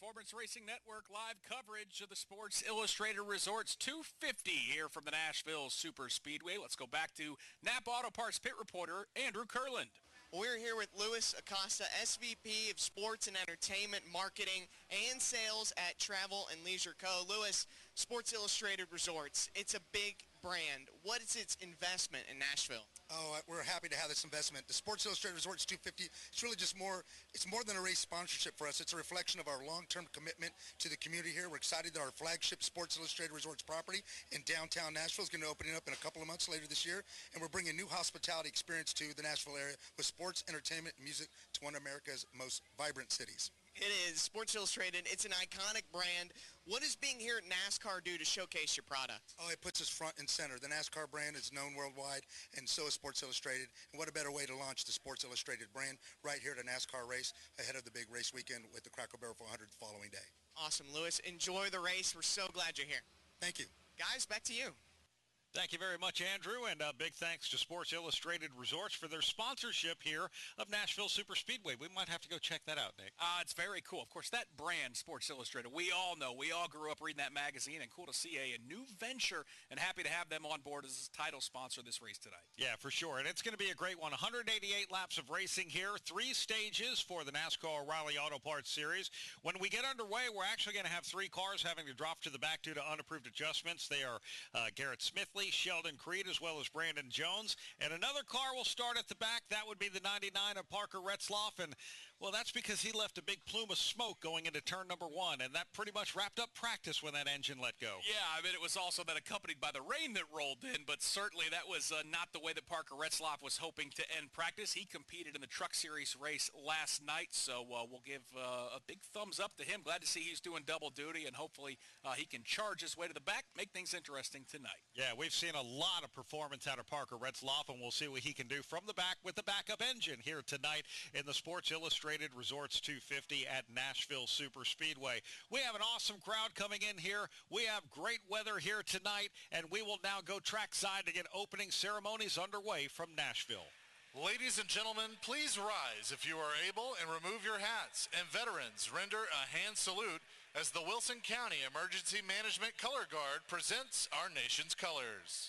Performance Racing Network live coverage of the Sports Illustrated Resorts 250 here from the Nashville Super Speedway. Let's go back to Napa Auto Parts pit reporter Andrew Kurland. We're here with Luis Acosta, SVP of Sports and Entertainment Marketing and Sales at Travel and Leisure Co. Luis, Sports Illustrated Resorts, it's a big brand. What is its investment in Nashville? Oh, we're happy to have this investment. The Sports Illustrated Resorts 250, it's really just more than a race sponsorship for us. It's a reflection of our long-term commitment to the community here. We're excited that our flagship Sports Illustrated Resorts property in downtown Nashville is going to open up in a couple of months later this year, and we're bringing new hospitality experience to the Nashville area with sports, entertainment, and music to one of America's most vibrant cities. It is. Sports Illustrated, it's an iconic brand. What does being here at NASCAR do to showcase your product? Oh, it puts us front and center. The NASCAR brand is known worldwide, and so is Sports Illustrated. And what a better way to launch the Sports Illustrated brand right here at a NASCAR race ahead of the big race weekend with the Cracker Barrel 400 the following day. Awesome, Luis. Enjoy the race. We're so glad you're here. Thank you. Guys, back to you. Thank you very much, Andrew, and big thanks to Sports Illustrated Resorts for their sponsorship here of Nashville Super Speedway. We might have to go check that out, Nick. It's very cool. Of course, that brand, Sports Illustrated, we all know. We all grew up reading that magazine, and cool to see a new venture, and happy to have them on board as title sponsor of this race tonight. Yeah, for sure, and it's going to be a great one. 188 laps of racing here, 3 stages for the NASCAR O'Reilly Auto Parts Series. When we get underway, we're actually going to have 3 cars having to drop to the back due to unapproved adjustments. They are Garrett Smithley, Sheldon Creed, as well as Brandon Jones. And another car will start at the back. That would be the 99 of Parker Retzlaff. And, well, that's because he left a big plume of smoke going into turn number 1. And that pretty much wrapped up practice when that engine let go. Yeah, I mean, it was also then accompanied by the rain that rolled in. But certainly that was not the way that Parker Retzlaff was hoping to end practice. He competed in the Truck Series race last night. So we'll give a big thumbs up to him. Glad to see he's doing double duty. And hopefully he can charge his way to the back, make things interesting tonight. Yeah, we've seen a lot of performance out of Parker Retzlaff, and we'll see what he can do from the back with the backup engine here tonight in the Sports Illustrated Resorts 250 at Nashville Super Speedway. We have an awesome crowd coming in here. We have great weather here tonight, and we will now go trackside to get opening ceremonies underway from Nashville. Ladies and gentlemen, please rise if you are able and remove your hats. And veterans, render a hand salute as the Wilson County Emergency Management Color Guard presents our nation's colors.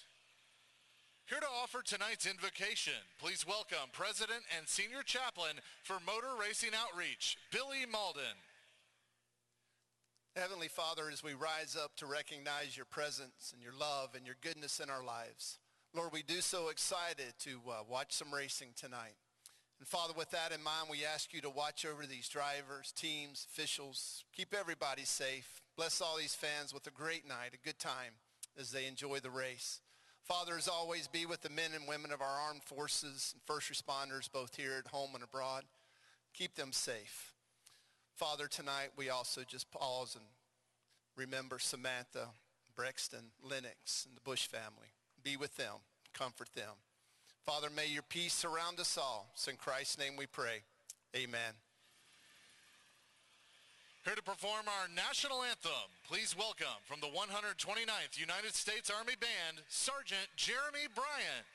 Here to offer tonight's invocation, please welcome President and Senior Chaplain for Motor Racing Outreach, Billy Malden. Heavenly Father, as we rise up to recognize your presence and your love and your goodness in our lives, Lord, we do so excited to watch some racing tonight. And Father, with that in mind, we ask you to watch over these drivers, teams, officials, keep everybody safe. Bless all these fans with a great night, a good time as they enjoy the race. Father, as always, be with the men and women of our armed forces and first responders, both here at home and abroad. Keep them safe. Father, tonight we also just pause and remember Samantha, Brexton, Lennox, and the Bush family. Be with them, comfort them. Father, may your peace surround us all. It's in Christ's name we pray. Amen. Here to perform our national anthem, please welcome from the 129th United States Army Band, Sergeant Jeremy Bryant.